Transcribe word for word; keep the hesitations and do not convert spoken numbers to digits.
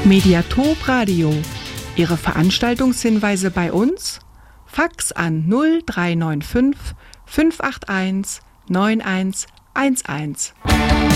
Mediatop Radio. Ihre Veranstaltungshinweise bei uns? Fax an null drei neun fünf fünf acht eins neun eins eins eins.